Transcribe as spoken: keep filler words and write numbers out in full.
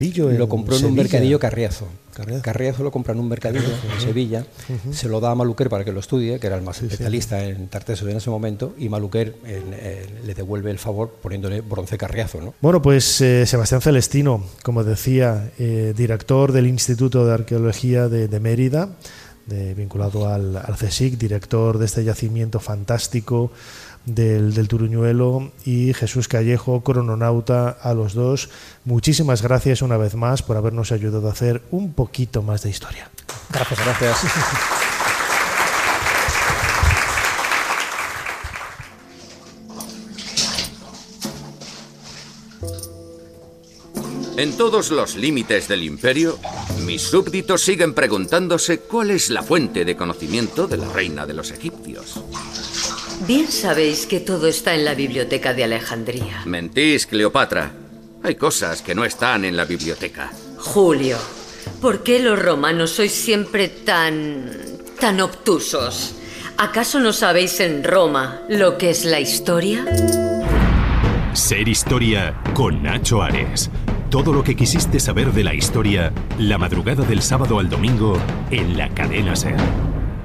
Lo compró en un Sevilla. mercadillo Carriazo. Carriazo. Carriazo lo compra en un mercadillo Carriazo, en ¿no? Sevilla, Uh-huh. se lo da a Maluquer para que lo estudie, que era el más Sí, especialista sí. en Tartessos en ese momento, y Maluquer eh, eh, le devuelve el favor poniéndole bronce Carriazo, ¿no? Bueno, pues eh, Sebastián Celestino, como decía, eh, director del Instituto de Arqueología de, de Mérida, de, vinculado al, al CSIC, director de este yacimiento fantástico del, del Turuñuelo, y Jesús Callejo, crononauta, a los dos. Muchísimas gracias una vez más por habernos ayudado a hacer un poquito más de historia. Gracias, gracias. En todos los límites del imperio, mis súbditos siguen preguntándose cuál es la fuente de conocimiento de la reina de los egipcios. Bien sabéis que todo está en la biblioteca de Alejandría. Mentís, Cleopatra. Hay cosas que no están en la biblioteca. Julio, ¿por qué los romanos sois siempre tan... tan obtusos? ¿Acaso no sabéis en Roma lo que es la historia? Ser Historia con Nacho Ares. Todo lo que quisiste saber de la historia, la madrugada del sábado al domingo en la cadena SER.